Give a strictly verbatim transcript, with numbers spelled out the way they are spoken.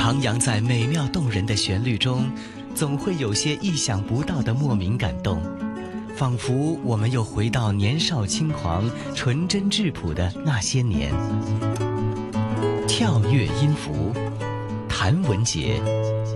徜徉在美妙动人的旋律中，总会有些意想不到的莫名感动，仿佛我们又回到年少轻狂、纯真质朴的那些年。跳跃音符，谭文杰。